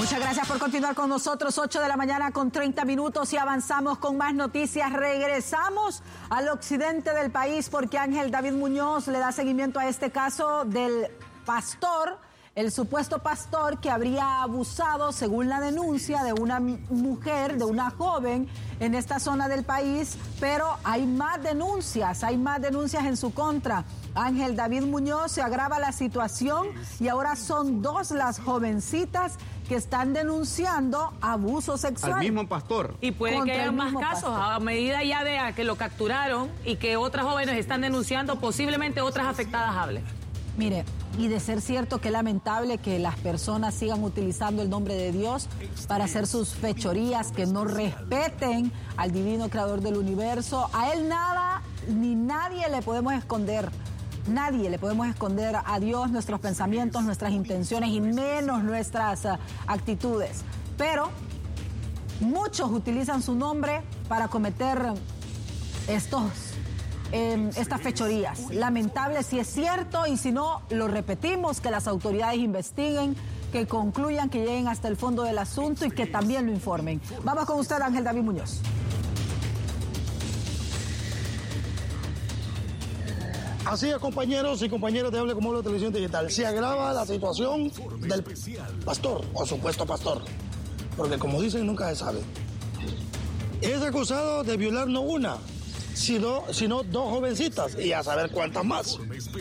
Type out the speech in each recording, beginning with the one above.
Muchas gracias por continuar con nosotros. 8 de la mañana con 30 minutos y avanzamos con más noticias. Regresamos al occidente del país porque Ángel David Muñoz le da seguimiento a este caso del pastor, el supuesto pastor que habría abusado, según la denuncia, de una mujer, de una joven en esta zona del país, pero hay más denuncias en su contra. Ángel David Muñoz, se agrava la situación y ahora son 2 las jovencitas que están denunciando abuso sexual. Al mismo pastor. Y puede que haya más casos a medida ya de que lo capturaron y que otras jóvenes están denunciando, posiblemente otras afectadas hablen. Mire, y de ser cierto, qué lamentable que las personas sigan utilizando el nombre de Dios para hacer sus fechorías, que no respeten al divino creador del universo. A él nada ni nadie le podemos esconder. Nadie le podemos esconder a Dios nuestros pensamientos, nuestras intenciones y menos nuestras actitudes. Pero muchos utilizan su nombre para cometer estas fechorías. Lamentable si es cierto, y si no, lo repetimos, que las autoridades investiguen, que concluyan, que lleguen hasta el fondo del asunto y que también lo informen. Vamos con usted, Ángel David Muñoz. Así es, compañeros y compañeras de Hable Como Habla Televisión Digital. Se agrava la situación del pastor, o supuesto pastor, porque como dicen, nunca se sabe. Es acusado de violar no una, sino 2 jovencitas, y a saber cuántas más.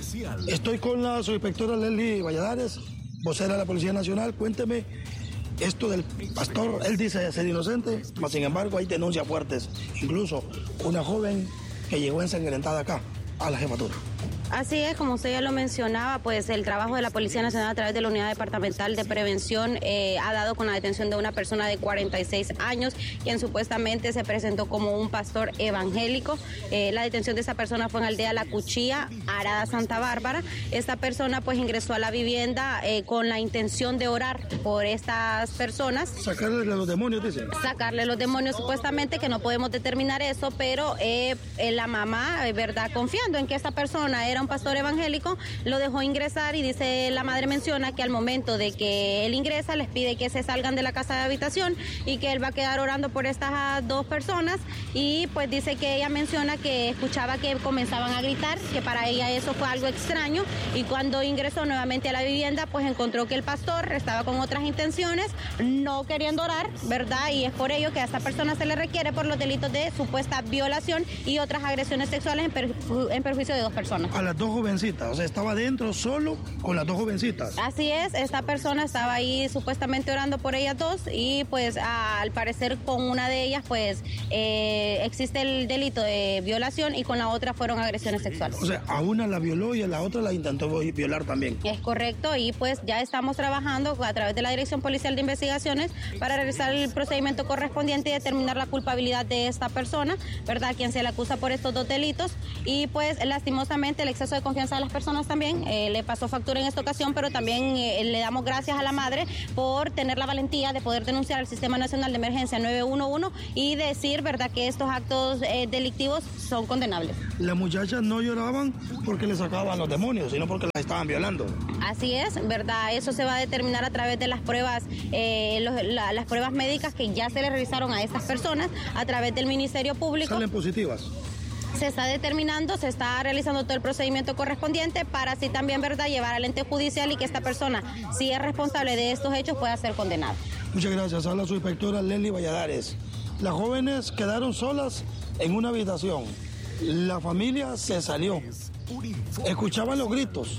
Estoy con la subinspectora Leslie Valladares, vocera de la Policía Nacional. Cuénteme esto del pastor. Él dice ser inocente, mas sin embargo hay denuncias fuertes. Incluso una joven que llegó ensangrentada acá a la jefatura. Así es, como usted ya lo mencionaba, pues el trabajo de la Policía Nacional a través de la Unidad Departamental de Prevención ha dado con la detención de una persona de 46 años, quien supuestamente se presentó como un pastor evangélico. La detención de esa persona fue en Aldea La Cuchilla, Arada, Santa Bárbara. Esta persona pues ingresó a la vivienda con la intención de orar por estas personas. Sacarle los demonios, dicen. Sacarle los demonios, supuestamente, que no podemos determinar eso, pero la mamá, verdad, confiando en que esta persona era un pastor evangélico, lo dejó ingresar, y dice, la madre menciona que al momento de que él ingresa les pide que se salgan de la casa de habitación y que él va a quedar orando por estas 2 personas, y pues dice que ella menciona que escuchaba que comenzaban a gritar, que para ella eso fue algo extraño, y cuando ingresó nuevamente a la vivienda pues encontró que el pastor estaba con otras intenciones, no queriendo orar, ¿verdad? Y es por ello que a esta persona se le requiere por los delitos de supuesta violación y otras agresiones sexuales en perjuicio de 2 personas. A las 2 jovencitas, o sea, estaba dentro solo con las 2 jovencitas. Así es, esta persona estaba ahí supuestamente orando por ellas 2, y pues al parecer con una de ellas pues existe el delito de violación, y con la otra fueron agresiones sexuales. O sea, a una la violó y a la otra la intentó violar también. Es correcto, y pues ya estamos trabajando a través de la Dirección Policial de Investigaciones para realizar el procedimiento correspondiente y determinar la culpabilidad de esta persona, ¿verdad?, quien se le acusa por estos 2 delitos, y pues lastimosamente el exceso de confianza de las personas también le pasó factura en esta ocasión, pero también le damos gracias a la madre por tener la valentía de poder denunciar al Sistema Nacional de Emergencia 911 y decir, verdad, que estos actos delictivos son condenables. Las muchachas no lloraban porque le sacaban los demonios, sino porque las estaban violando. Así es, verdad, eso se va a determinar a través de las pruebas, las pruebas médicas que ya se le realizaron a estas personas a través del Ministerio Público. ¿Salen positivas? Se está determinando, se está realizando todo el procedimiento correspondiente para así también, verdad, llevar al ente judicial y que esta persona, si es responsable de estos hechos, pueda ser condenada. Muchas gracias. Habla su inspectora Leslie Valladares. Las jóvenes quedaron solas en una habitación. La familia se salió. Escuchaban los gritos.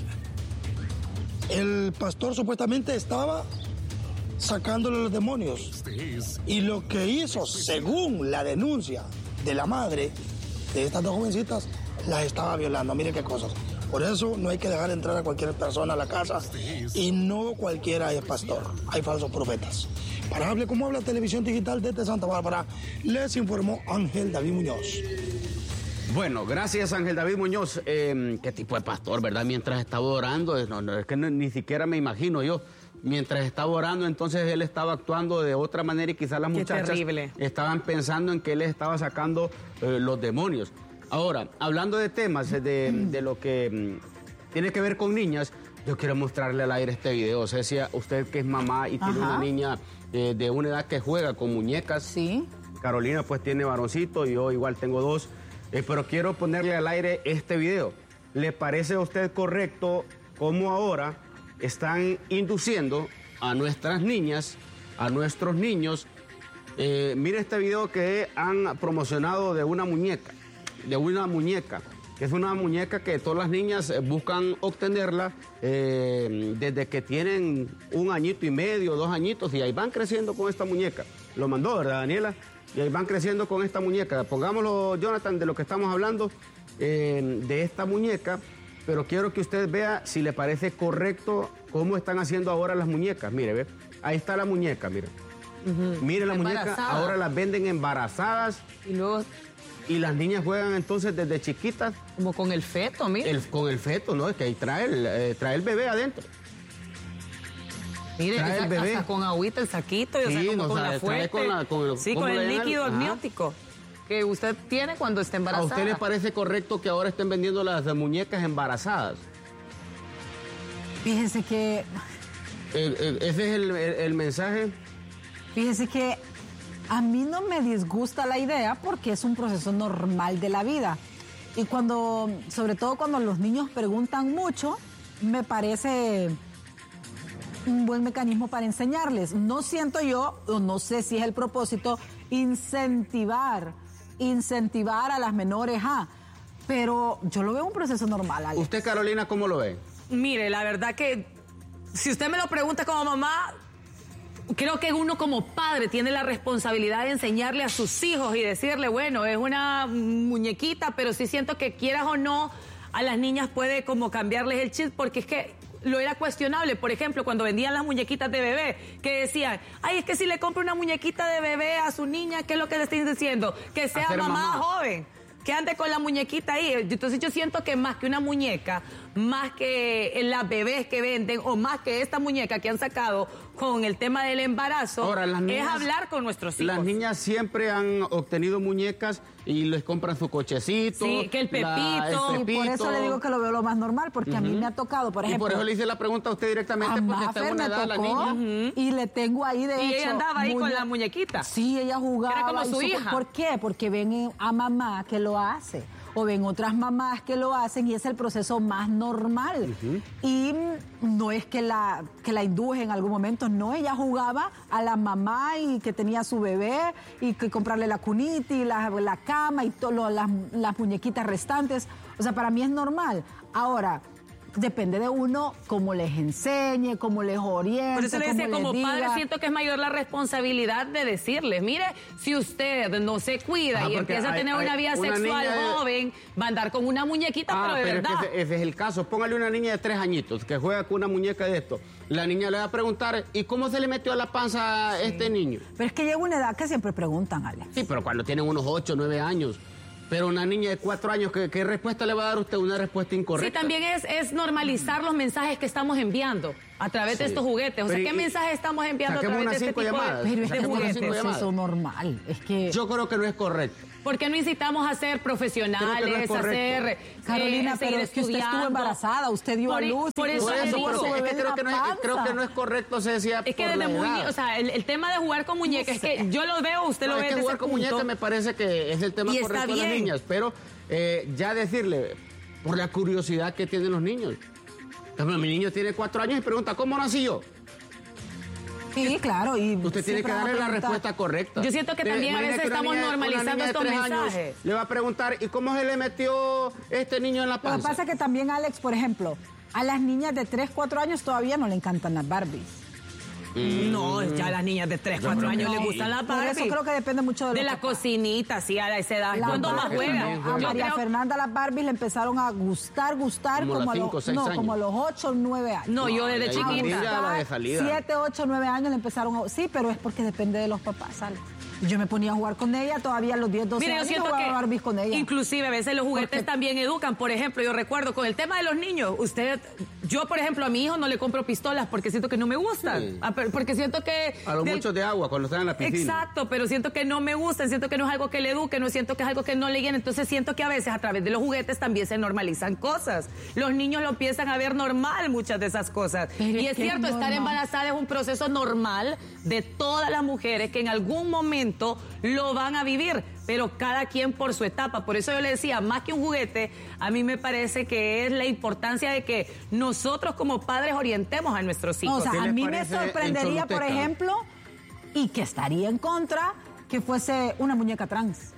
El pastor supuestamente estaba sacándole los demonios. Y lo que hizo, según la denuncia de la madre de estas 2 jovencitas, las estaba violando. Mire qué cosas. Por eso no hay que dejar entrar a cualquier persona a la casa, y no cualquiera es pastor. Hay falsos profetas. Para Hable Como Habla Televisión Digital desde Santa Bárbara, les informó Ángel David Muñoz. Bueno, gracias, Ángel David Muñoz. ¿Qué tipo de pastor, verdad? Mientras estaba orando, es que ni siquiera me imagino yo. Mientras estaba orando, entonces él estaba actuando de otra manera, y quizás las muchachas estaban pensando en que él estaba sacando los demonios. Ahora, hablando de temas de lo que tiene que ver con niñas, Yo quiero mostrarle al aire este video. Cecia, usted que es mamá y tiene una niña de una edad que juega con muñecas. Sí. Carolina pues tiene varoncito, yo igual tengo 2. Pero quiero ponerle al aire este video. ¿Le parece a usted correcto cómo ahora están induciendo a nuestras niñas, a nuestros niños? Mire este video que han promocionado de una muñeca, que es una muñeca que todas las niñas buscan obtenerla desde que tienen 1 añito y medio, 2 añitos, y ahí van creciendo con esta muñeca. Lo mandó, ¿verdad, Daniela? Y ahí van creciendo con esta muñeca. Pongámoslo, Jonathan, de lo que estamos hablando, de esta muñeca, pero quiero que usted vea si le parece correcto cómo están haciendo ahora las muñecas. Mire, ve, ahí está la muñeca, mire. Mire la muñeca, ahora las venden embarazadas. Y luego... Y las niñas juegan entonces desde chiquitas. Como con el feto, mire. Con el feto, ¿no? Es que ahí trae el bebé adentro. Mire, trae el bebé. Hasta con agüita el saquito, y sí, o sea, como no, con o sea, la fuente. Con el líquido amniótico que usted tiene cuando está embarazada. ¿A usted le parece correcto que ahora estén vendiendo las muñecas embarazadas? Fíjese que... Ese es el mensaje. Fíjese que a mí no me disgusta la idea porque es un proceso normal de la vida. Y sobre todo cuando los niños preguntan mucho, me parece un buen mecanismo para enseñarles. No siento yo, o no sé si es el propósito, incentivar a las menores pero yo lo veo un proceso normal, Alex. ¿Usted, Carolina, cómo lo ve? Mire, la verdad que si usted me lo pregunta como mamá, creo que uno como padre tiene la responsabilidad de enseñarle a sus hijos y decirle, bueno, es una muñequita, pero sí siento que quieras o no, a las niñas puede como cambiarles el chip, porque es que lo era cuestionable. Por ejemplo, cuando vendían las muñequitas de bebé, que decían, ay, es que si le compro una muñequita de bebé a su niña, ¿qué es lo que le estoy diciendo? Que sea mamá joven, que ande con la muñequita ahí. Entonces yo siento que más que una muñeca, más que las bebés que venden, o más que esta muñeca que han sacado con el tema del embarazo, ahora, es hablar con nuestros hijos. Las niñas siempre han obtenido muñecas y les compran su cochecito. Sí, que el pepito. Y por eso le digo que lo veo lo más normal, porque a mí me ha tocado, por ejemplo. Y por eso le hice la pregunta a usted directamente, porque está en una edad la niña. Y le tengo ahí, de hecho. Y ella andaba ahí con la muñequita. Sí, ella jugaba. Era como su hija. ¿Por qué? Porque ven a mamá que lo hace, o ven otras mamás que lo hacen, y es el proceso más normal. Y no es que la induje en algún momento, no, ella jugaba a la mamá y que tenía su bebé, y que comprarle la cunita y la cama y todas las muñequitas restantes. O sea, para mí es normal. Ahora, depende de uno cómo les enseñe, cómo les oriente. Por eso le decía, como padre siento que es mayor la responsabilidad de decirles, mire, si usted no se cuida y empieza a tener una vida sexual joven, va a andar con una muñequita, pero de verdad. Es que ese es el caso. Póngale una niña de 3 añitos que juega con una muñeca de esto. La niña le va a preguntar, ¿y cómo se le metió a la panza a este niño? Pero es que llega una edad que siempre preguntan, Alex. Sí, pero cuando tienen unos 8, 9 años... Pero una niña de 4 años, ¿qué respuesta le va a dar usted? Una respuesta incorrecta. Sí, también es normalizar los mensajes que estamos enviando a través de estos juguetes. O sea, ¿qué mensajes estamos enviando a través de este tipo de juguetes? Pero es eso normal. Es que... Yo creo que no es correcto. ¿Por qué no incitamos a ser profesionales, a ser... Carolina, pero es que usted estuvo embarazada, usted dio a luz. Por eso es que creo que no es correcto, Cecia. Es que desde muy... O sea, el tema de jugar con muñecas, es que yo lo veo, usted lo ve desde ese punto. Jugar con muñecas me parece que es el tema correcto de las niñas. Pero ya decirle, por la curiosidad que tienen los niños. Mi niño tiene 4 años y pregunta, ¿cómo nací yo? Sí, claro. Y usted tiene que darle la respuesta correcta. Yo siento que también a veces estamos normalizando estos mensajes. Le va a preguntar, ¿y cómo se le metió este niño en la panza? Lo que pasa es que también, Alex, por ejemplo, a las niñas de 3, 4 años todavía no le encantan las Barbies. No, ya a las niñas de 3, 4 años les gustan las Barbies. Por eso creo que depende mucho de la cocinita, sí, a esa edad. ¿Cuándo más juegan? A María Fernanda las Barbies le empezaron a gustar como a los 8 o 9 años. No, yo desde chiquita. 7, 8, 9 años le empezaron a... Sí, pero es porque depende de los papás, ¿sale? Yo me ponía a jugar con ella, todavía a los 10, 12 años jugaba Barbies con ella. Inclusive a veces los juguetes también educan. Por ejemplo, yo recuerdo con el tema de los niños, yo por ejemplo a mi hijo no le compro pistolas porque siento que no me gustan. Sí. Porque siento que... A los muchos de agua cuando están en la piscina. Exacto, pero siento que no me gustan, siento que no es algo que le eduque, no siento que es algo que no le llene. Entonces siento que a veces a través de los juguetes también se normalizan cosas. Los niños lo empiezan a ver normal muchas de esas cosas. Pero y es cierto, estar embarazada es un proceso normal de todas las mujeres que en algún momento lo van a vivir, pero cada quien por su etapa. Por eso yo le decía, más que un juguete, a mí me parece que es la importancia de que nosotros como padres orientemos a nuestros hijos. O sea, a mí me sorprendería, por ejemplo, y que estaría en contra, que fuese una muñeca trans.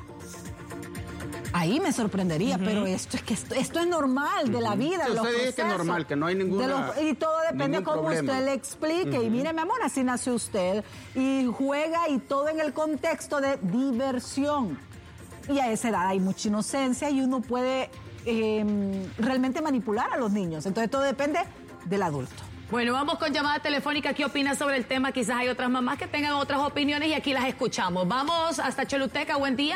Ahí me sorprendería, pero esto es normal de la vida, de los usted dice que es normal, que no hay ninguna... Y todo depende de cómo usted le explique. Y mire, mi amor, así nació usted. Y juega y todo en el contexto de diversión. Y a esa edad hay mucha inocencia y uno puede realmente manipular a los niños. Entonces todo depende del adulto. Bueno, vamos con llamada telefónica. ¿Qué opinas sobre el tema? Quizás hay otras mamás que tengan otras opiniones y aquí las escuchamos. Vamos hasta Choluteca, buen día.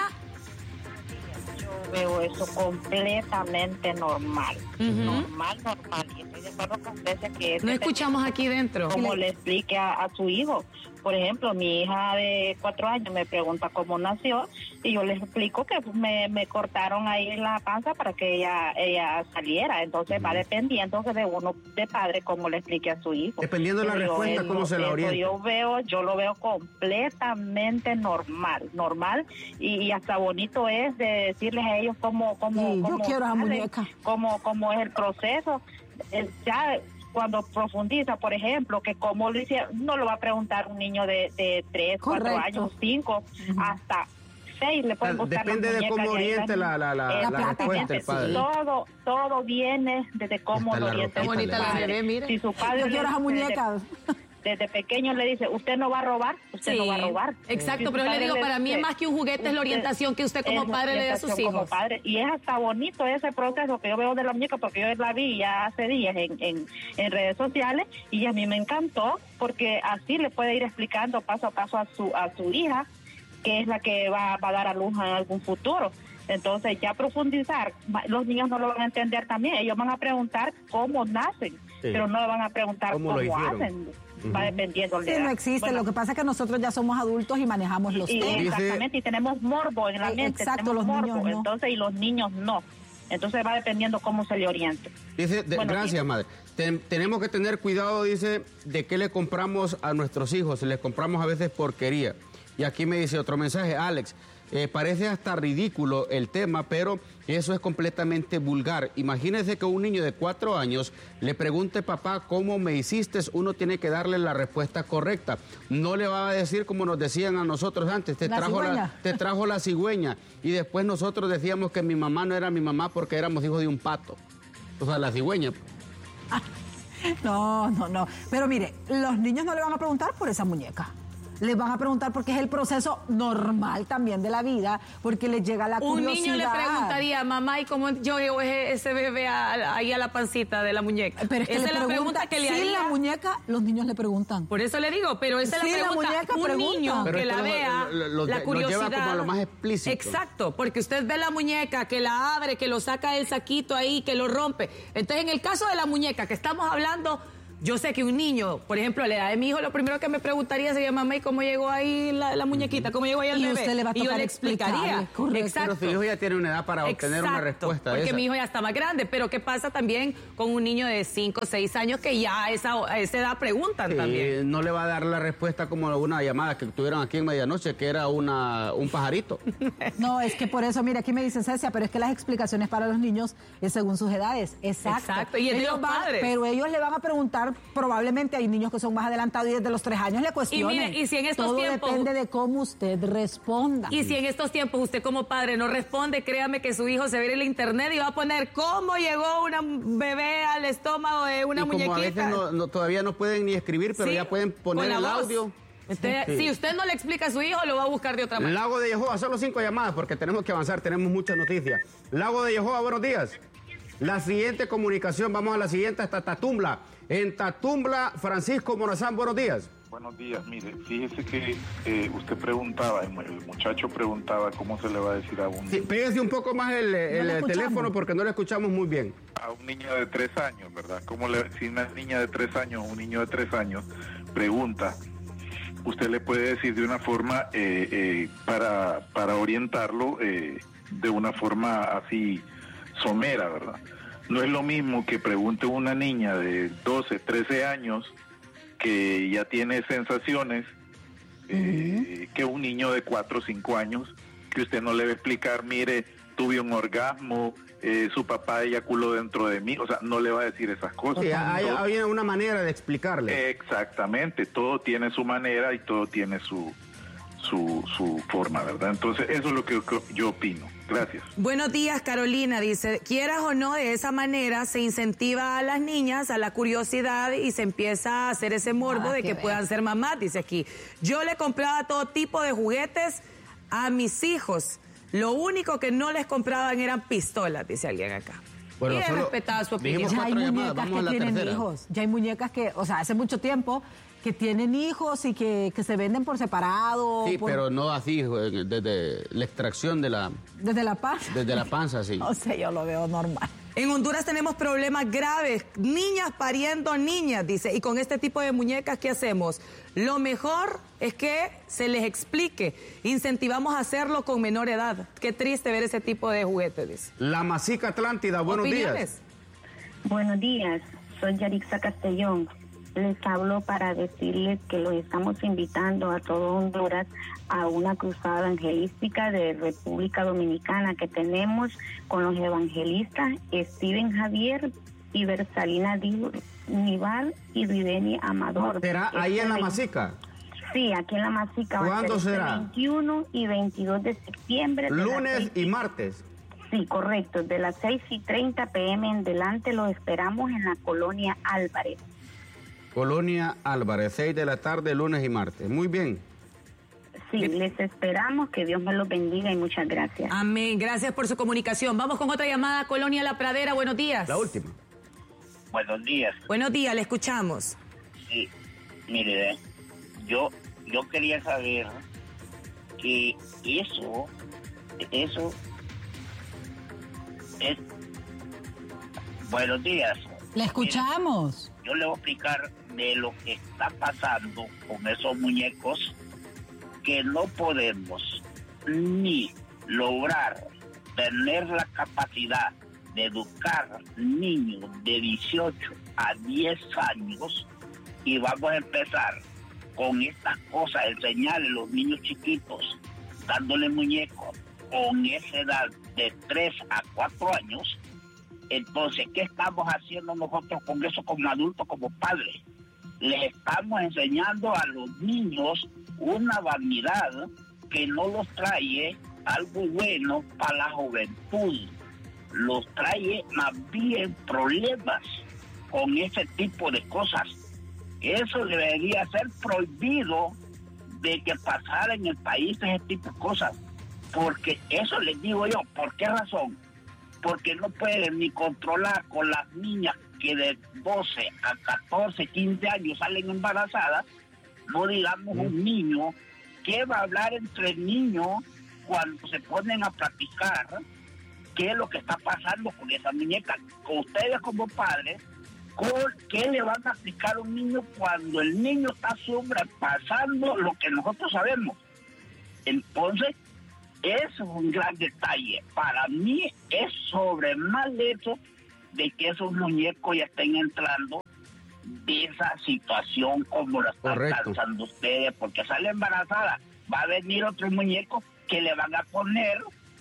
Veo eso completamente normal. Normal. Y estoy de acuerdo con usted que... No escuchamos aquí dentro. Como le explique a su hijo. Por ejemplo, mi hija de 4 años me pregunta cómo nació y yo le explico que me cortaron ahí en la panza para que ella saliera. Entonces va dependiendo de uno de padre cómo le explique a su hijo. Dependiendo de la respuesta, cómo se la orienta. Yo lo veo completamente normal y hasta bonito es de decirles a ellos cómo yo quiero a la muñeca. Cómo es el proceso. Ya cuando profundiza, por ejemplo, que cómo lo hicieron, no lo va a preguntar un niño de 3, 4 años, 5, hasta 6 le pueden buscar. Depende de cómo oriente la respuesta el padre. Todo viene desde cómo lo orienta el padre. La bebé, mire. Si su padre yo quiero esa muñeca. Desde pequeño le dice, usted no va a robar, usted no va a robar. Exacto, pero le digo, para mí es más que un juguete, es la orientación que usted como padre le da a sus hijos. Como padre, y es hasta bonito ese proceso que yo veo de la muñeca, porque yo la vi ya hace días en redes sociales, y a mí me encantó, porque así le puede ir explicando paso a paso a su hija, que es la que va a dar a luz en algún futuro. Entonces, ya profundizar, los niños no lo van a entender también, ellos van a preguntar cómo nacen, pero no van a preguntar cómo hacen. Va dependiendo de no existe. Bueno, lo que pasa es que nosotros ya somos adultos y manejamos los temas. Exactamente, y tenemos morbo en la mente. Exacto, los niños no. Entonces, y los niños no. Entonces va dependiendo cómo se le oriente. Dice, gracias, madre. Tenemos que tener cuidado, dice, de qué le compramos a nuestros hijos. Les compramos a veces porquería. Y aquí me dice otro mensaje, Alex. Parece hasta ridículo el tema, pero eso es completamente vulgar. Imagínese que un niño de 4 años le pregunte, papá, ¿cómo me hiciste? Uno tiene que darle la respuesta correcta. No le va a decir como nos decían a nosotros antes, te trajo la cigüeña. Y después nosotros decíamos que mi mamá no era mi mamá porque éramos hijos de un pato. O sea, la cigüeña. No. Pero mire, los niños no le van a preguntar por esa muñeca. Les van a preguntar porque es el proceso normal también de la vida, porque les llega la curiosidad. Un niño le preguntaría, mamá, ¿y cómo yo llevo ese bebé ahí a la pancita de la muñeca? Pero es que esa es la pregunta que le haría. Sin la muñeca, los niños le preguntan. Por eso le digo, pero esa es la pregunta. Un niño que la vea, la curiosidad. Lo lleva como a lo más explícito. Exacto, porque usted ve la muñeca, que la abre, que lo saca del saquito ahí, que lo rompe. Entonces, en el caso de la muñeca que estamos hablando... Yo sé que un niño, por ejemplo, a la edad de mi hijo, lo primero que me preguntaría sería, mamá, ¿y cómo llegó ahí la muñequita? ¿Cómo llegó ahí el bebé? Usted le va a tocar, y yo le explicaría. Exacto. Pero su hijo ya tiene una edad para obtener una respuesta de porque esa. Mi hijo ya está más grande. Pero ¿qué pasa también con un niño de 5 o 6 años que ya a esa edad preguntan también? No le va a dar la respuesta como una llamada que tuvieron aquí en medianoche, que era un pajarito. No, es que por eso, mira, aquí me dicen, Cecia, pero es que las explicaciones para los niños es según sus edades. Exacto. Y ellos pero ellos le van a preguntar probablemente. Hay niños que son más adelantados y desde los 3 años le cuestionan. Y mire, y si en estos todo tiempos, depende de cómo usted responda. Y si en estos tiempos usted como padre no responde, créame que su hijo se va a ir en el internet y va a poner cómo llegó una bebé al estómago de una muñequita. Como a veces todavía no pueden ni escribir, pero ya pueden poner el audio. Si usted no le explica a su hijo, lo va a buscar de otra manera. Lago de Yehoa, solo 5 llamadas porque tenemos que avanzar, tenemos muchas noticias. Lago de Yehoa, buenos días. La siguiente comunicación, vamos a la siguiente hasta Tatumbla. En Tatumbla, Francisco Morazán, buenos días. Buenos días, mire, fíjese que usted preguntaba, el muchacho preguntaba cómo se le va a decir a un... Sí, pégase un poco más el teléfono porque no le escuchamos muy bien. A un niño de 3 años, ¿verdad? Si una niña de 3 años o un niño de 3 años pregunta, usted le puede decir de una forma para orientarlo de una forma así somera, ¿verdad? No es lo mismo que pregunte una niña de 12, 13 años que ya tiene sensaciones que un niño de 4 o 5 años, que usted no le va a explicar, mire, tuve un orgasmo, su papá eyaculó dentro de mí, o sea, no le va a decir esas cosas. Sí, hay una manera de explicarle. Exactamente, todo tiene su manera y todo tiene su forma, ¿verdad? Entonces, eso es lo que yo opino. Gracias. Buenos días, Carolina. Dice, quieras o no, de esa manera se incentiva a las niñas a la curiosidad y se empieza a hacer ese morbo de que puedan ser mamás. Dice aquí, yo le compraba todo tipo de juguetes a mis hijos. Lo único que no les compraban eran pistolas, dice alguien acá. Bueno, y he respetado su opinión. Ya hay muñecas que tienen hijos. Ya hay muñecas que, o sea, hace mucho tiempo que tienen hijos y que se venden por separado. Sí, pero no así, desde la extracción de la... ¿Desde la panza? Desde la panza, sí. No sé, yo lo veo normal. En Honduras tenemos problemas graves, niñas pariendo niñas, dice, y con este tipo de muñecas, ¿qué hacemos? Lo mejor es que se les explique, incentivamos a hacerlo con menor edad. Qué triste ver ese tipo de juguetes, dice. La Masica Atlántida, buenos días. Buenos días, soy Yarixa Castellón. Les hablo para decirles que los estamos invitando a todo Honduras a una cruzada evangelística de República Dominicana que tenemos con los evangelistas Steven Javier y Bersalina Nival y Rideni Amador. ¿Será ahí en la Masica? Sí, aquí en la Masica. ¿Cuándo será? 21 y 22 de septiembre. Lunes y martes. Sí, correcto. De las 6:30 p.m. en delante los esperamos en la colonia Álvarez. Colonia Álvarez, 6 de la tarde, lunes y martes. Muy bien. Sí, les esperamos, que Dios me los bendiga y muchas gracias. Amén, gracias por su comunicación. Vamos con otra llamada, Colonia La Pradera, buenos días. La última. Buenos días. Buenos días, le escuchamos. Sí, mire, yo quería saber que eso es... Buenos días. Le escuchamos. Yo le voy a explicar de lo que está pasando con esos muñecos, que no podemos ni lograr tener la capacidad de educar niños de 18 a 10 años y vamos a empezar con estas cosas, enseñarle a los niños chiquitos, dándole muñecos con esa edad de 3 a 4 años. Entonces, ¿qué estamos haciendo nosotros con eso como adultos, como padres? Les estamos enseñando a los niños una vanidad que no los trae algo bueno para la juventud. Los trae más bien problemas con ese tipo de cosas. Eso debería ser prohibido de que pasara en el país ese tipo de cosas. Porque eso les digo yo, ¿por qué razón? Porque no pueden ni controlar con las niñas que de 12 a 14, 15 años salen embarazadas, no digamos un niño. ¿Qué va a hablar entre niños cuando se ponen a platicar qué es lo que está pasando con esa muñeca? Con ustedes como padres, ¿qué le van a explicar a un niño cuando el niño está sobrepasando lo que nosotros sabemos? Entonces, eso es un gran detalle. Para mí es sobre mal hecho de que esos muñecos ya estén entrando de esa situación como lo están cansando ustedes, porque sale embarazada, va a venir otro muñeco que le van a poner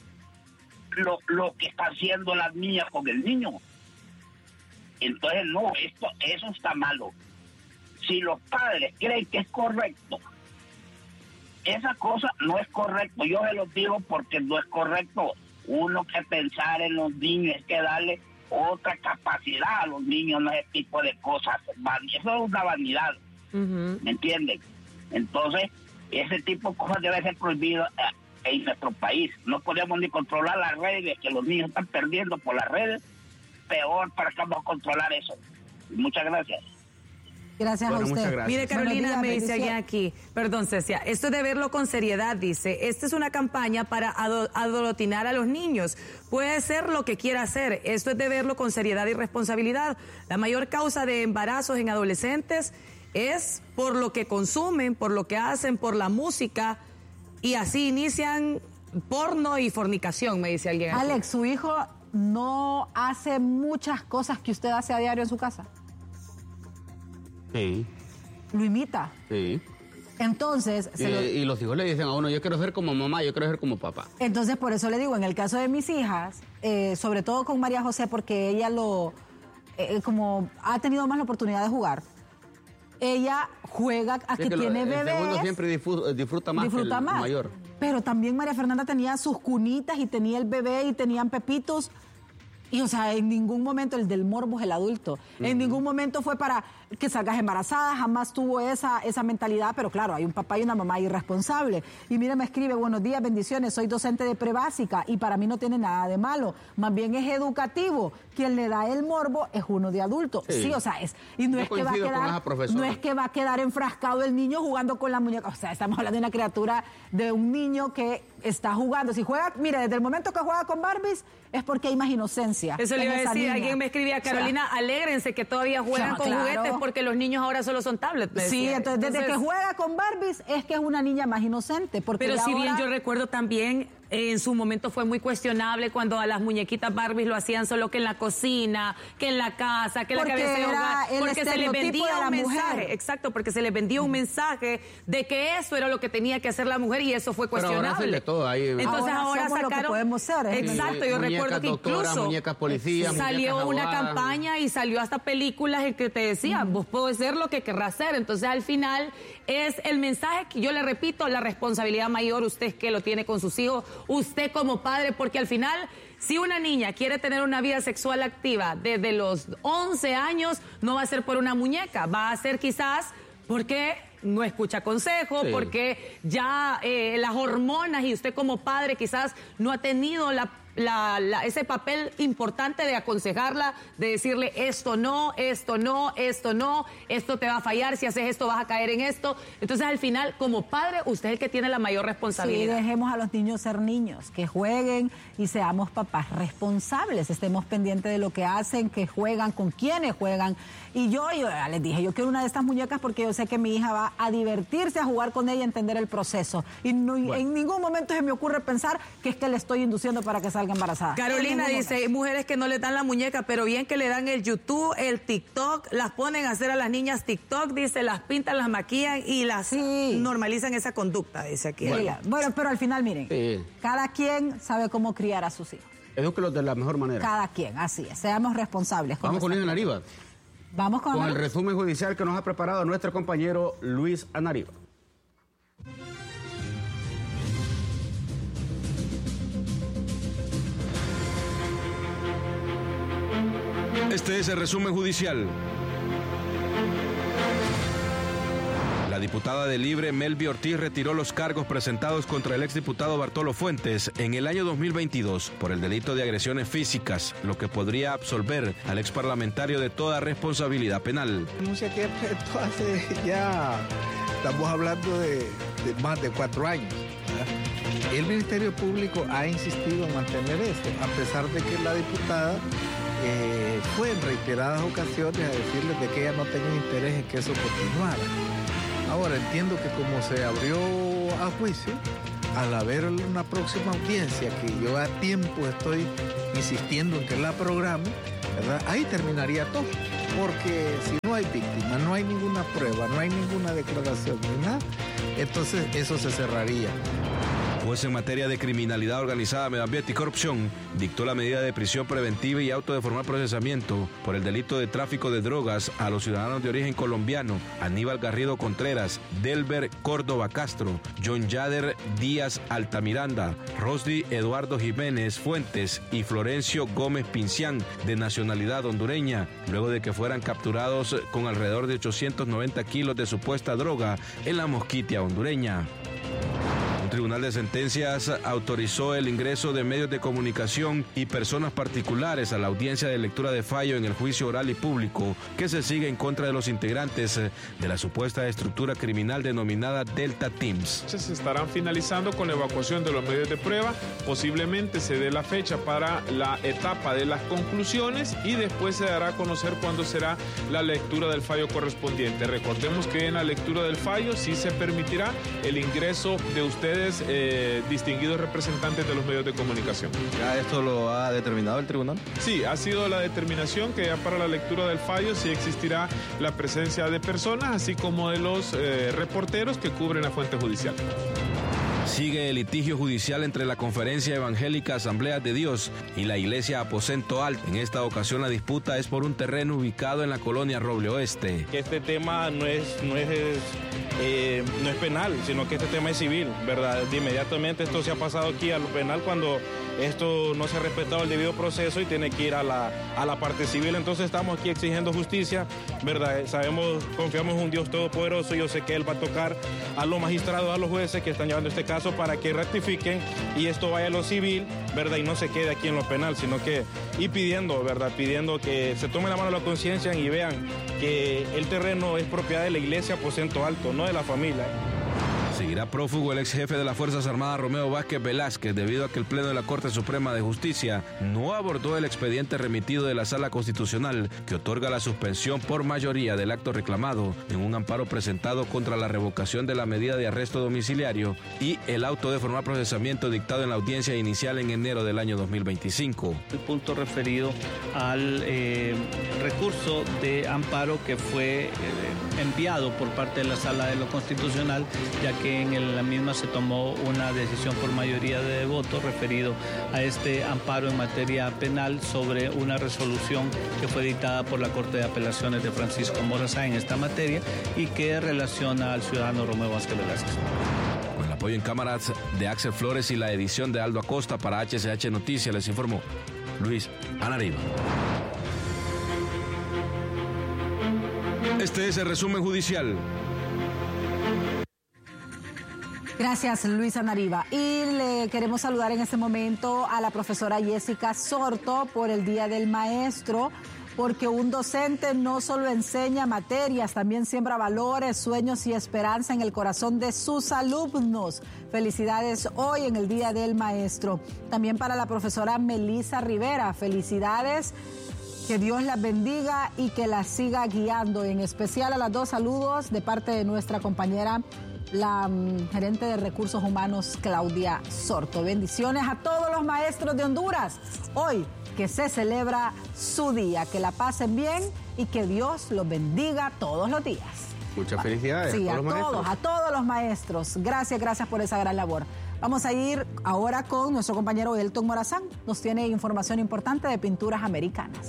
lo que está haciendo las niñas con el niño. Entonces no, eso está malo. Si los padres creen que es correcto, esa cosa no es correcto. Yo se los digo porque no es correcto. Uno que pensar en los niños es que darle otra capacidad a los niños, no ese tipo de cosas. Eso es una vanidad. ¿Me entienden? Entonces, ese tipo de cosas debe ser prohibido en nuestro país. No podemos ni controlar las redes, que los niños están perdiendo por las redes. Peor, para que vamos a controlar eso. Muchas gracias. Gracias a usted. Muchas gracias. Mire, Carolina, me dice alguien aquí, perdón, Cecia, esto es de verlo con seriedad, dice, esta es una campaña para adoctrinar a los niños. Puede ser lo que quiera hacer, esto es de verlo con seriedad y responsabilidad. La mayor causa de embarazos en adolescentes es por lo que consumen, por lo que hacen, por la música, y así inician porno y fornicación, me dice alguien aquí. Alex, ¿su hijo no hace muchas cosas que usted hace a diario en su casa? Sí. ¿Lo imita? Sí. Entonces... Y los hijos le dicen a uno, yo quiero ser como mamá, yo quiero ser como papá. Entonces, por eso le digo, en el caso de mis hijas, sobre todo con María José, porque ella como ha tenido más la oportunidad de jugar, ella juega a que tiene bebés. El segundo siempre disfruta más que el mayor. Pero también María Fernanda tenía sus cunitas y tenía el bebé y tenían pepitos. Y, o sea, en ningún momento, el del morbo es el adulto. En ningún momento fue para que salgas embarazada, jamás tuvo esa mentalidad, pero claro, hay un papá y una mamá irresponsable. Y mira, me escribe, buenos días, bendiciones, soy docente de prebásica y para mí no tiene nada de malo, más bien es educativo. Quien le da el morbo es uno de adulto. Sí, o sea, y no es que va a quedar enfrascado el niño jugando con la muñeca. O sea, estamos hablando de una criatura, de un niño que está jugando. Si juega, mire, desde el momento que juega con Barbies es porque hay más inocencia. Eso le iba a decir, alguien me escribía, Carolina, alégrense que todavía juegan con juguetes porque los niños ahora solo son tablets. Sí, entonces desde que juega con Barbies es que es una niña más inocente. Pero si bien yo recuerdo también, en su momento fue muy cuestionable cuando a las muñequitas Barbies lo hacían solo que en la cocina, que en la casa, que en la cabeza de hogar, porque se les vendía un mensaje. Exacto, porque se les vendía un mensaje de que eso era lo que tenía que hacer la mujer y eso fue cuestionable. Pero ahora de todo ahí. Entonces ahora sacaron lo que podemos ser. Exacto, yo recuerdo que incluso muñecas policías, salió una campaña y salió hasta películas en que te decían, vos podés ser lo que querrás ser. Entonces al final es el mensaje que yo le repito, la responsabilidad mayor usted es que lo tiene con sus hijos, usted como padre, porque al final si una niña quiere tener una vida sexual activa desde los 11 años, no va a ser por una muñeca, va a ser quizás porque no escucha consejos, porque ya las hormonas y usted como padre quizás no ha tenido ese papel importante de aconsejarla, de decirle esto no, esto no, esto no, esto te va a fallar, si haces esto vas a caer en esto. Entonces al final como padre usted es el que tiene la mayor responsabilidad. Sí, dejemos a los niños ser niños, que jueguen y seamos papás responsables, estemos pendientes de lo que hacen, que juegan, con quiénes juegan. Y yo ya les dije, yo quiero una de estas muñecas porque yo sé que mi hija va a divertirse, a jugar con ella, a entender el proceso. Y no, en ningún momento se me ocurre pensar que es que le estoy induciendo para que salga embarazada. Carolina dice, hay mujeres que no le dan la muñeca, pero bien que le dan el YouTube, el TikTok, las ponen a hacer a las niñas TikTok, dice, las pintan, las maquillan y las normalizan esa conducta, dice aquí. Bueno, pero al final, miren, cada quien sabe cómo criar a sus hijos. Edúquelos de la mejor manera. Cada quien, así es, seamos responsables. Vamos con Luis Anariba. Vamos con el resumen judicial que nos ha preparado nuestro compañero Luis Anariba. Este es el resumen judicial. La diputada de Libre, Melvi Ortiz, retiró los cargos presentados contra el exdiputado Bartolo Fuentes en el año 2022 por el delito de agresiones físicas, lo que podría absolver al exparlamentario de toda responsabilidad penal. Denuncia que esto hace ya, estamos hablando de más de 4 años. ¿verdad? El Ministerio Público ha insistido en mantener esto, a pesar de que la diputada fue en reiteradas ocasiones a decirles de que ella no tenía interés en que eso continuara. Ahora entiendo que como se abrió a juicio, al haber una próxima audiencia que yo a tiempo estoy insistiendo en que la programe, ¿verdad? Ahí terminaría todo, porque si no hay víctima, no hay ninguna prueba, no hay ninguna declaración ni nada, entonces eso se cerraría. Juez en materia de criminalidad organizada, medio ambiente y corrupción dictó la medida de prisión preventiva y auto de formal procesamiento por el delito de tráfico de drogas a los ciudadanos de origen colombiano Aníbal Garrido Contreras, Delber Córdoba Castro, John Yader Díaz Altamiranda, Rosdy Eduardo Jiménez Fuentes y Florencio Gómez Pincián, de nacionalidad hondureña, luego de que fueran capturados con alrededor de 890 kilos de supuesta droga en la Mosquitia hondureña. Un tribunal de sentencias autorizó el ingreso de medios de comunicación y personas particulares a la audiencia de lectura de fallo en el juicio oral y público que se sigue en contra de los integrantes de la supuesta estructura criminal denominada Delta Teams. Se estarán finalizando con la evacuación de los medios de prueba. Posiblemente se dé la fecha para la etapa de las conclusiones y después se dará a conocer cuándo será la lectura del fallo correspondiente. Recordemos que en la lectura del fallo sí se permitirá el ingreso de ustedes, distinguidos representantes de los medios de comunicación. ¿Ya esto lo ha determinado el tribunal? Sí, ha sido la determinación que ya para la lectura del fallo sí existirá la presencia de personas, así como de los reporteros que cubren la fuente judicial. Sigue el litigio judicial entre la Conferencia Evangélica Asamblea de Dios y la Iglesia Aposento Alto. En esta ocasión la disputa es por un terreno ubicado en la colonia Roble Oeste. Este tema no es penal, sino que este tema es civil, ¿verdad? De inmediatamente esto se ha pasado aquí a lo penal cuando esto no se ha respetado el debido proceso y tiene que ir a la parte civil. Entonces estamos aquí exigiendo justicia, ¿verdad? Confiamos en un Dios todopoderoso. Yo sé que Él va a tocar a los magistrados, a los jueces que están llevando este caso para que rectifiquen y esto vaya a lo civil, ¿verdad? Y no se quede aquí en lo penal, sino que y pidiendo, ¿verdad? Pidiendo que se tome la mano a la conciencia y vean que el terreno es propiedad de la Iglesia Aposento Alto, no de la familia. Seguirá prófugo el ex jefe de las Fuerzas Armadas, Romeo Vázquez Velázquez, debido a que el Pleno de la Corte Suprema de Justicia no abordó el expediente remitido de la Sala Constitucional que otorga la suspensión por mayoría del acto reclamado en un amparo presentado contra la revocación de la medida de arresto domiciliario y el auto de formal procesamiento dictado en la audiencia inicial en enero del año 2025. El punto referido al recurso de amparo que fue enviado por parte de la Sala de lo Constitucional, ya que en la misma se tomó una decisión por mayoría de votos referido a este amparo en materia penal sobre una resolución que fue dictada por la Corte de Apelaciones de Francisco Morazán en esta materia y que relaciona al ciudadano Romeo Vázquez Velázquez. Con el apoyo en cámaras de Axel Flores y la edición de Aldo Acosta para HCH Noticias, les informó Luis Anariba. Este es el resumen judicial. Gracias, Luis Anariba. Y le queremos saludar en este momento a la profesora Jessica Sorto por el Día del Maestro, porque un docente no solo enseña materias, también siembra valores, sueños y esperanza en el corazón de sus alumnos. Felicidades hoy en el Día del Maestro. También para la profesora Melissa Rivera, felicidades. Que Dios las bendiga y que las siga guiando. En especial a las dos, saludos de parte de nuestra compañera, la gerente de Recursos Humanos, Claudia Sorto. Bendiciones a todos los maestros de Honduras. Hoy que se celebra su día. Que la pasen bien y que Dios los bendiga todos los días. Muchas felicidades. Sí, a todos los maestros. Gracias por esa gran labor. Vamos a ir ahora con nuestro compañero Elton Morazán. Nos tiene información importante de Pinturas Americanas.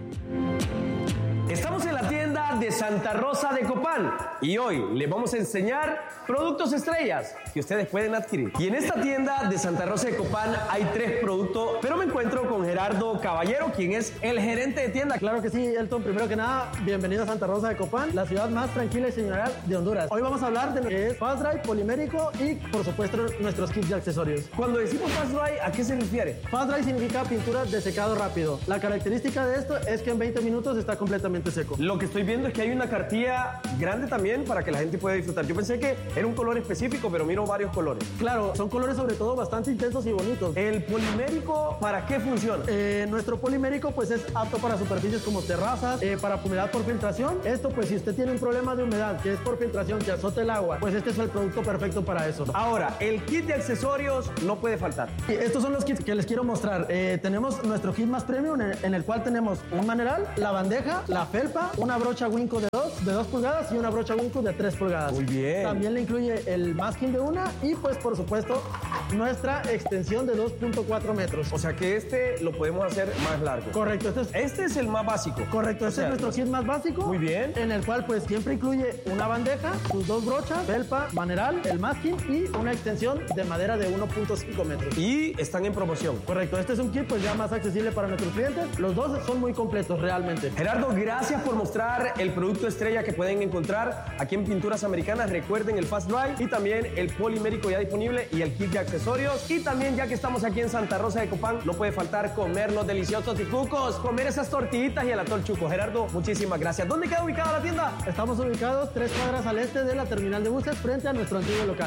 Estamos en la tienda de Santa Rosa de Copán y hoy les vamos a enseñar productos estrellas que ustedes pueden adquirir. Y en esta tienda de Santa Rosa de Copán hay 3 productos, pero me encuentro con Gerardo Caballero, quien es el gerente de tienda. Claro que sí, Elton. Primero que nada, bienvenido a Santa Rosa de Copán, la ciudad más tranquila y señorial de Honduras. Hoy vamos a hablar de lo que es Fast Dry, polimérico y, por supuesto, nuestros kits de accesorios. Cuando decimos Fast Dry, ¿a qué se refiere? Fast Dry significa pintura de secado rápido. La característica de esto es que en 20 minutos está completamente seco. Lo que estoy viendo es que hay una cartilla grande también para que la gente pueda disfrutar. Yo pensé que era un color específico, pero miro varios colores. Claro, son colores sobre todo bastante intensos y bonitos. ¿El polimérico para qué funciona? Nuestro polimérico pues es apto para superficies como terrazas, para humedad por filtración. Esto pues si usted tiene un problema de humedad que es por filtración, que azote el agua, pues este es el producto perfecto para eso. Ahora, el kit de accesorios no puede faltar. Estos son los kits que les quiero mostrar. Tenemos nuestro kit más premium en el cual tenemos un maneral, la bandeja, la felpa, una brocha Winco de 2 pulgadas y una brocha Winco de 3 pulgadas. Muy bien. También le incluye el masking de una y pues por supuesto nuestra extensión de 2.4 metros. O sea que este lo podemos hacer más largo. Correcto. Este es el más básico. Correcto, este es nuestro kit más básico. Muy bien. En el cual pues siempre incluye una bandeja, sus 2 brochas, felpa, maneral, el masking y una extensión de madera de 1.5 metros. Y están en promoción. Correcto, este es un kit pues ya más accesible para nuestros clientes. Los dos son muy completos realmente. Gerardo, gracias por mostrar el producto estrella que pueden encontrar aquí en Pinturas Americanas. Recuerden el Fast Dry y también el polimérico ya disponible y el kit de accesorios. Y también, ya que estamos aquí en Santa Rosa de Copán, no puede faltar comer los deliciosos ticucos, comer esas tortillitas y el atol chuco. Gerardo, muchísimas gracias. ¿Dónde queda ubicada la tienda? Estamos ubicados 3 cuadras al este de la terminal de buses frente a nuestro antiguo local.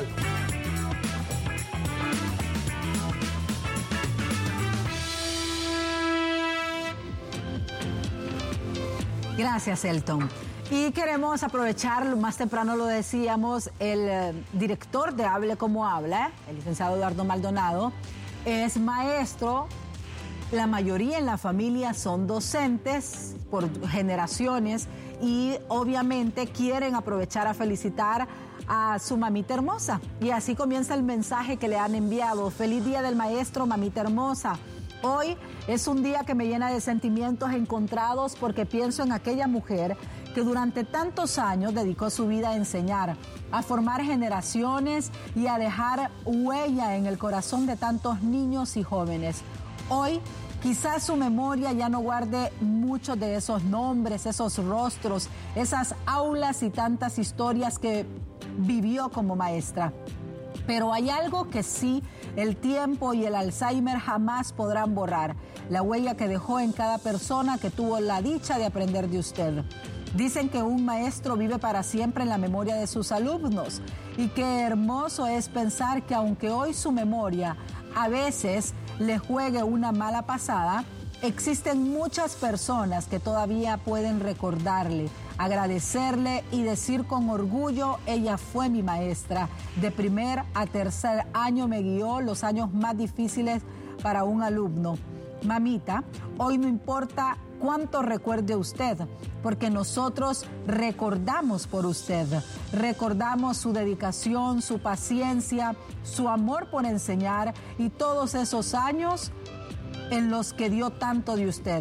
Gracias, Elton. Y queremos aprovechar, más temprano lo decíamos, el director de Hable Como Habla, el licenciado Eduardo Maldonado, es maestro. La mayoría en la familia son docentes por generaciones y obviamente quieren aprovechar a felicitar a su mamita hermosa. Y así comienza el mensaje que le han enviado. Feliz Día del Maestro, mamita hermosa. Hoy es un día que me llena de sentimientos encontrados porque pienso en aquella mujer que durante tantos años dedicó su vida a enseñar, a formar generaciones y a dejar huella en el corazón de tantos niños y jóvenes. Hoy, quizás su memoria ya no guarde muchos de esos nombres, esos rostros, esas aulas y tantas historias que vivió como maestra. Pero hay algo que sí, el tiempo y el Alzheimer jamás podrán borrar: la huella que dejó en cada persona que tuvo la dicha de aprender de usted. Dicen que un maestro vive para siempre en la memoria de sus alumnos, y qué hermoso es pensar que aunque hoy su memoria a veces le juegue una mala pasada, existen muchas personas que todavía pueden recordarle, agradecerle y decir con orgullo: ella fue mi maestra. De primer a tercer año me guió los años más difíciles para un alumno. Mamita, hoy no importa cuánto recuerde usted, porque nosotros recordamos por usted. Recordamos su dedicación, su paciencia, su amor por enseñar y todos esos años en los que dio tanto de usted.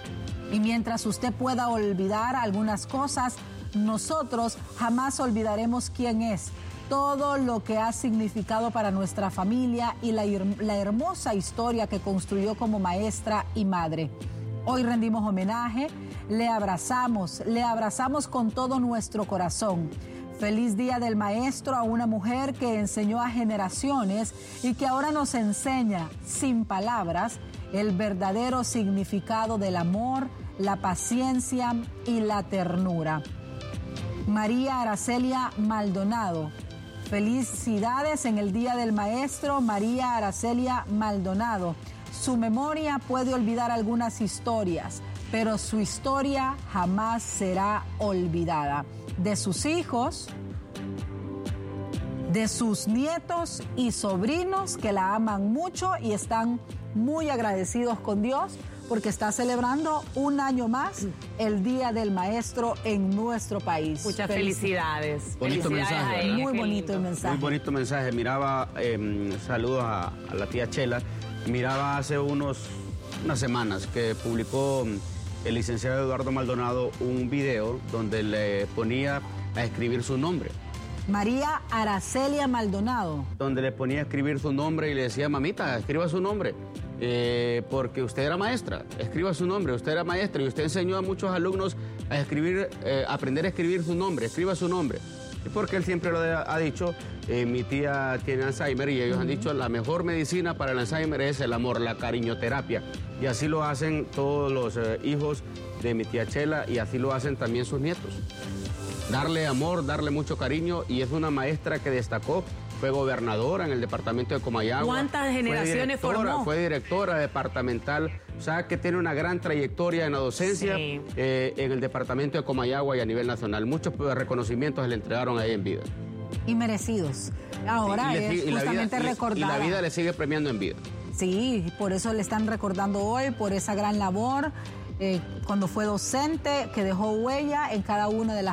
Y mientras usted pueda olvidar algunas cosas, nosotros jamás olvidaremos quién es, todo lo que ha significado para nuestra familia y la hermosa historia que construyó como maestra y madre. Hoy rendimos homenaje, le abrazamos con todo nuestro corazón. Feliz Día del Maestro a una mujer que enseñó a generaciones y que ahora nos enseña, sin palabras, el verdadero significado del amor, la paciencia y la ternura. María Aracelia Maldonado. Felicidades en el Día del Maestro, María Aracelia Maldonado. Su memoria puede olvidar algunas historias, pero su historia jamás será olvidada. De sus hijos, de sus nietos y sobrinos que la aman mucho y están muy agradecidos con Dios porque está celebrando un año más el Día del Maestro en nuestro país. Muchas felicidades. Bonito mensaje, ¿verdad? Muy bonito el mensaje. Muy bonito mensaje. Miraba, saludos a la tía Chela. Miraba hace unas semanas que publicó el licenciado Eduardo Maldonado un video donde le ponía a escribir su nombre. María Aracelia Maldonado. Donde le ponía a escribir su nombre y le decía: mamita, escriba su nombre, porque usted era maestra, escriba su nombre, usted era maestra y usted enseñó a muchos alumnos a escribir, aprender a escribir su nombre, escriba su nombre. Porque él siempre lo ha dicho, mi tía tiene Alzheimer y ellos han dicho: la mejor medicina para el Alzheimer es el amor, la cariñoterapia. Y así lo hacen todos los hijos de mi tía Chela y así lo hacen también sus nietos. Darle amor, darle mucho cariño, y es una maestra que destacó. Fue gobernadora en el departamento de Comayagua. ¿Cuántas generaciones formó? Fue directora departamental, o sea que tiene una gran trayectoria en la docencia, sí, en el departamento de Comayagua y a nivel nacional. Muchos reconocimientos se le entregaron ahí en vida. Y merecidos. Ahora es justamente recordada. Y la vida le sigue premiando en vida. Sí, por eso le están recordando hoy, por esa gran labor, cuando fue docente, que dejó huella en cada una de las